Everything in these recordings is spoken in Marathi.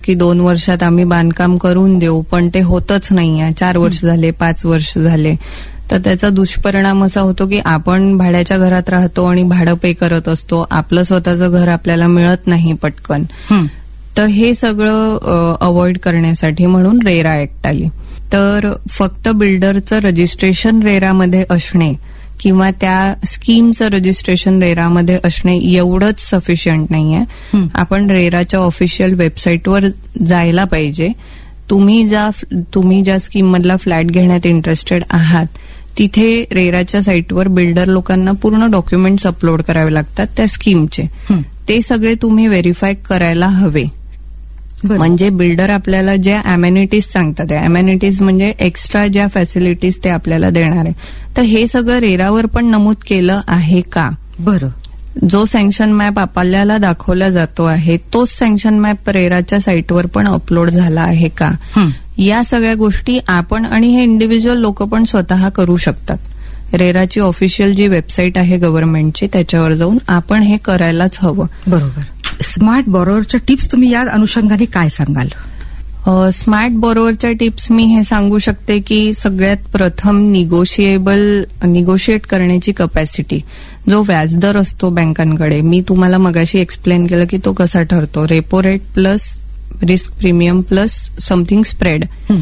की 2 वर्षात आम्ही बांधकाम करून देऊ, पण ते होतच नाहीये. 4 वर्ष झाले, 5 वर्ष झाले. तर त्याचा दुष्परिणाम असा होतो की आपण भाड्याच्या घरात राहतो आणि भाडं पे करत असतो. आपलं स्वतःचं घर आपल्याला मिळत नाही पटकन. तर हे सगळं अवॉइड करण्यासाठी म्हणून रेरा ऍक्ट आली. तर फक्त बिल्डरचं रजिस्ट्रेशन रेरामध्ये असणे किंवा त्या स्कीमचं रजिस्ट्रेशन रेरामध्ये असणे एवढंच सफिशियंट नाहीये. आपण रेराच्या ऑफिशियल वेबसाईटवर जायला पाहिजे. तुम्ही ज्या स्कीम मधला फ्लॅट घेण्यात इंटरेस्टेड आहात तिथे रेराच्या साईटवर बिल्डर लोकांना पूर्ण डॉक्युमेंट्स अपलोड करावे लागतात त्या स्कीमचे. ते सगळे तुम्ही व्हेरीफाय करायला हवे. म्हणजे बिल्डर आपल्याला ज्या अमेनिटीज सांगतात, अमेनिटीज म्हणजे एक्स्ट्रा ज्या फॅसिलिटीज ते आपल्याला देणार आहे, तर हे सगळं रेरावर पण नमूद केलं आहे का? बरं. जो सँक्शन मॅप आपल्याला दाखवला जातो आहे तोच सँक्शन मॅप रेराच्या साईटवर पण अपलोड झाला आहे का? या सगळ्या गोष्टी आपण आणि हे इंडिव्हिज्युअल लोक पण स्वतः करू शकतात. रेराची ऑफिशियल जी वेबसाईट आहे गव्हर्नमेंटची त्याच्यावर जाऊन आपण हे करायलाच हवं. बरोबर. स्मार्ट बॉरोवरच्या टिप्स तुम्ही या अनुषंगाने काय सांगाल? स्मार्ट बॉरोवरच्या टिप्स मी हे सांगू शकते की सगळ्यात प्रथम निगोशिएट करण्याची कपॅसिटी. जो व्याजदर असतो बँकांकडे, मी तुम्हाला मगाशी एक्सप्लेन केलं की तो कसा ठरतो, repo rate plus risk premium plus something spread.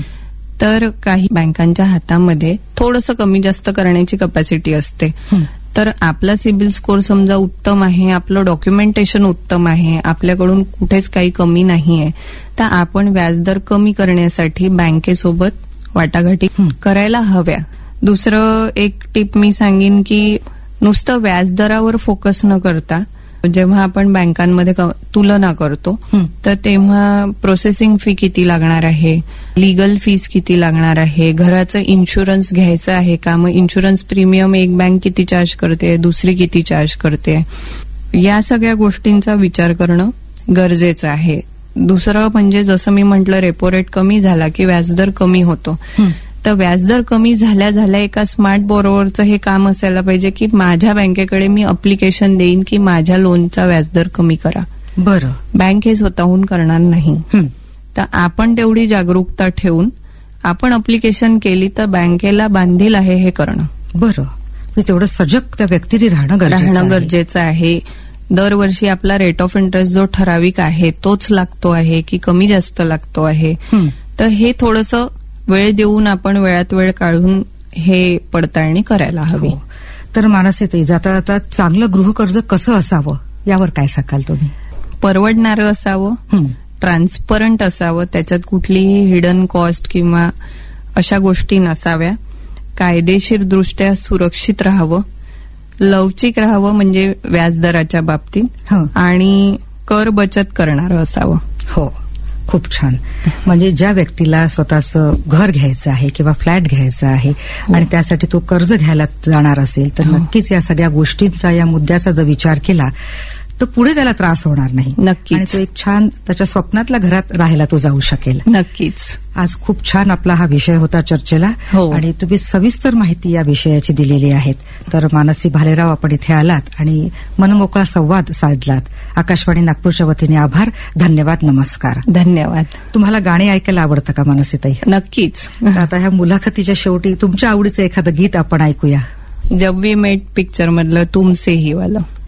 तर काही बँकांच्या हातामध्ये थोडंसं कमी जास्त करण्याची कपॅसिटी असते. तर आपला सिबिल स्कोर समजा उत्तम आहे, आपलं डॉक्युमेंटेशन उत्तम आहे, आपल्याकडून कुठेच काही कमी नाहीये, तर आपण व्याजदर कमी करण्यासाठी बँकेसोबत वाटाघाटी करायला हव्या. दुसरं एक टिप मी सांगेन की नुसतं व्याजदरावर फोकस न करता जेव्हा आपण बँकांमध्ये तुलना करतो तर तेव्हा प्रोसेसिंग फी किती लागणार आहे, लीगल फीस किती लागणार आहे, घराचं इन्शुरन्स घ्यायचं आहे का, मग इन्शुरन्स प्रीमियम एक बँक किती चार्ज करते, दुसरी किती चार्ज करते, या सगळ्या गोष्टींचा विचार करणं गरजेचं आहे. दुसरं म्हणजे जसं मी म्हटलं रेपो रेट कमी झाला की व्याजदर कमी होतो. तर व्याजदर कमी झाल्या एका स्मार्ट बॉरोवरचं हे काम असायला पाहिजे की माझ्या बँकेकडे मी अप्लिकेशन देईन की माझ्या लोनचा व्याजदर कमी करा. बरं. बँक हे स्वतःहून करणार नाही. तर आपण तेवढी जागरूकता ठेवून आपण अप्लिकेशन केली तर बँकेला बांधील आहे हे करणं. बरं. तेवढं सजग त्या व्यक्तीने राहणं गरजेचं आहे. दरवर्षी आपला रेट ऑफ इंटरेस्ट जो ठराविक आहे तोच लागतो आहे की कमी जास्त लागतो आहे, तर हे थोडंसं वेळ देऊन आपण वेळात वेळ काढून हे पडताळणी करायला हवी. तर मानसीताई, जाता जाता चांगलं गृहकर्ज कसं असावं यावर काय सांगाल तुम्ही? परवडणारं असावं, ट्रान्सपरंट असावं, त्याच्यात कुठलीही हिडन कॉस्ट किंवा अशा गोष्टी नसाव्या, कायदेशीर दृष्ट्या सुरक्षित राहावं, लवचिक राहावं म्हणजे व्याजदराच्या बाबतीत, आणि कर बचत करणारं असावं. हो, खूप छान. म्हणजे ज्या व्यक्तीला स्वतःचं घर घ्यायचं आहे किंवा फ्लॅट घ्यायचा आहे आणि त्यासाठी तो कर्ज घ्यायला जाणार असेल तर नक्कीच या सगळ्या गोष्टींचा, या मुद्द्याचा जर विचार केला तर पुढे त्याला त्रास होणार नाही. नक्कीच. आणि तो एक छान त्याच्या स्वप्नातल्या घरात राहायला तो जाऊ शकेल. नक्कीच. आज खूप छान आपला हा विषय होता चर्चेला. आणि तुम्ही सविस्तर माहिती या विषयाची दिलेली आहेत. तर मानसी भालेराव, आपण इथे आलात आणि मनमोकळा संवाद साधलात. आकाशवाणी नागपूरच्या वतीने आभार, धन्यवाद, नमस्कार. धन्यवाद. तुम्हाला गाणी ऐकायला आवडतं का मानसीताई? नक्कीच. आता ह्या मुलाखतीच्या शेवटी तुमच्या आवडीचं एखादं गीत आपण ऐकूया. जब वी मेट पिक्चर मधलं तुमसे ही वाला.